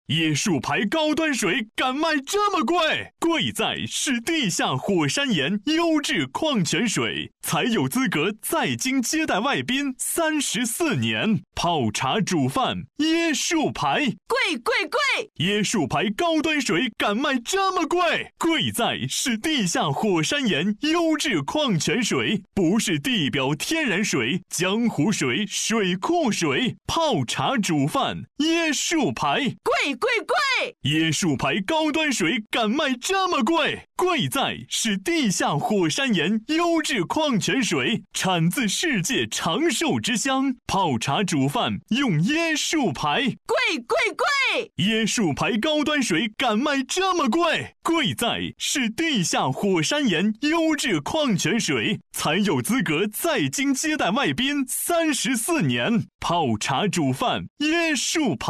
椰树牌高端水敢卖这么贵？贵在是地下火山岩优质矿泉水，才有资格在京接待外宾34年。泡茶煮饭，椰树牌， 贵贵贵！ 椰树牌高端水敢卖这么贵？贵在是地下火山岩优质矿泉水，不是地表天然水、江湖水、水库水。泡茶煮饭，椰树牌， 贵贵贵！ 椰树牌高端水敢卖这么贵？贵在是地下火山岩优质矿泉水，产自世界长寿之乡。泡茶煮饭用椰树牌， 贵贵贵！ 椰树牌高端水敢卖这么贵？贵在是地下火山岩优质矿泉水，才有资格在京接待外宾34年。泡茶煮饭，椰树牌。